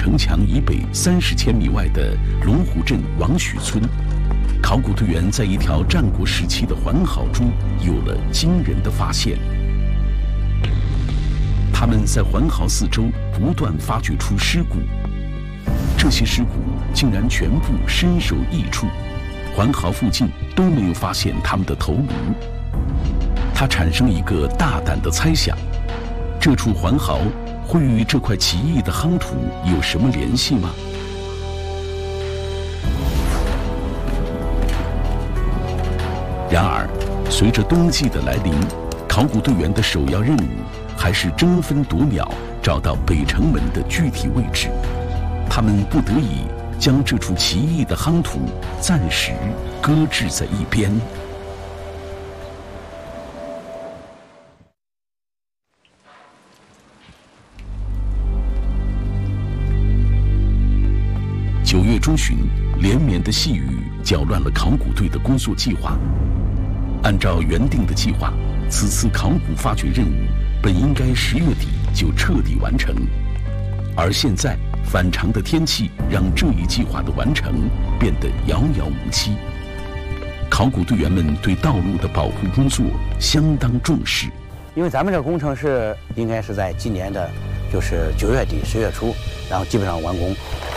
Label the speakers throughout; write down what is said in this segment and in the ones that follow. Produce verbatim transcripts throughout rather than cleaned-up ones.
Speaker 1: 城墙以北三十千米外的龙湖镇王许村，考古队员在一条战国时期的环壕中有了惊人的发现。他们在环壕四周不断发掘出尸骨，这些尸骨竟然全部身首异处，环壕附近都没有发现他们的头颅。他产生一个大胆的猜想：这处环壕会与这块奇异的夯土有什么联系吗？然而，随着冬季的来临，考古队员的首要任务还是争分夺秒找到北城门的具体位置。他们不得已将这处奇异的夯土暂时搁置在一边。九月中旬，连绵的细雨搅乱了考古队的工作计划。按照原定的计划，此次考古发掘任务本应该十月底就彻底完成，而现在反常的天气让这一计划的完成变得遥遥无期。考古队员们对道路的保护工作相当重视，
Speaker 2: 因为咱们这个工程是应该是在今年的，就是九月底十月初，然后基本上完工。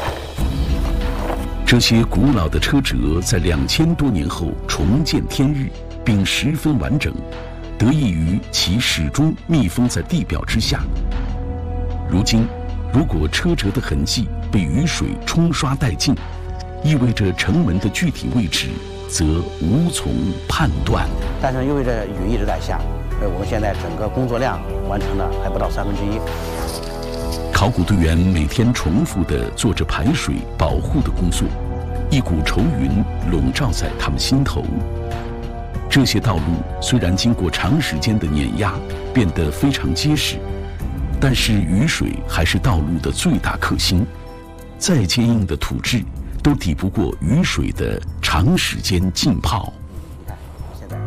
Speaker 1: 这些古老的车辙在两千多年后重见天日，并十分完整，得益于其始终密封在地表之下。如今，如果车辙的痕迹被雨水冲刷殆尽，意味着城门的具体位置则无从判断。
Speaker 2: 但是因为这雨一直在下，所以我们现在整个工作量完成的还不到三分之一。
Speaker 1: 考古队员每天重复地做着排水保护的工作，一股愁云笼罩在他们心头。这些道路虽然经过长时间的碾压，变得非常结实，但是雨水还是道路的最大克星，再坚硬的土质都抵不过雨水的长时间浸泡。
Speaker 2: 你看，现在，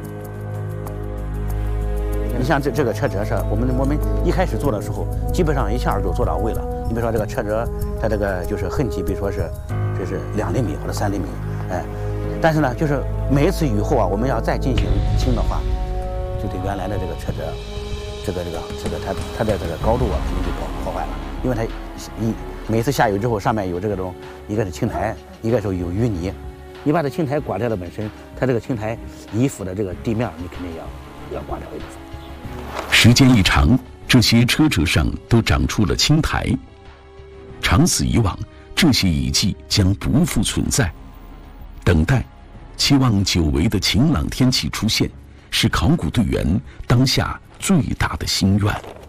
Speaker 2: 你像这这个车辙是我们我们一开始做的时候，基本上一下就做到位了。你比如说这个车辙，它这个就是痕迹，比如说是这是两厘米或者三厘米，哎，但是呢，就是每一次雨后啊，我们要再进行清的话，就对原来的这个车辙，这个这个这个它它的这个高度啊，肯定就破破坏了，因为它一每次下雨之后，上面有这个种，一个是青苔，一个是有淤泥，你把这青苔刮掉了本身，它这个青苔依附的这个地面，你肯定要要刮掉一部分。
Speaker 1: 时间一长，这些车辙上都长出了青苔，长此以往，这些遗迹将不复存在。等待，期望久违的晴朗天气出现，是考古队员当下最大的心愿。